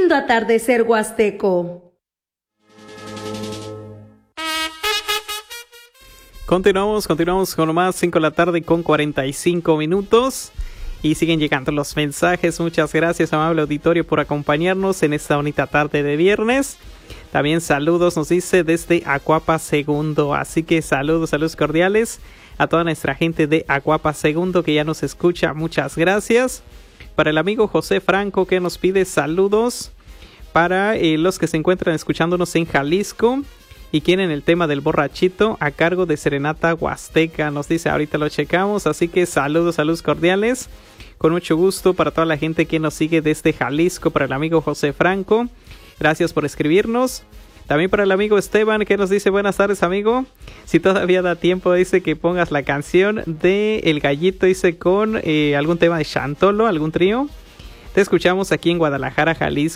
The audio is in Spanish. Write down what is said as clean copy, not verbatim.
escuchando Atardecer Huasteco. Continuamos con más 5 de la tarde con 45 minutos. Y siguen llegando los mensajes. Muchas gracias, amable auditorio, por acompañarnos en esta bonita tarde de viernes. También saludos, nos dice desde Acuapa Segundo. Así que saludos cordiales a toda nuestra gente de Acuapa Segundo que ya nos escucha. Muchas gracias. Para el amigo José Franco que nos pide saludos. Para los que se encuentran escuchándonos en Jalisco y quieren el tema del borrachito a cargo de Serenata Huasteca. Nos dice, ahorita lo checamos. Así que saludos cordiales. Con mucho gusto para toda la gente que nos sigue desde Jalisco. Para el amigo José Franco, gracias por escribirnos. También para el amigo Esteban que nos dice, buenas tardes, amigo. Si todavía da tiempo, dice que pongas la canción de El Gallito, dice con algún tema de Chantolo, algún trío. Te escuchamos aquí en Guadalajara, Jalisco.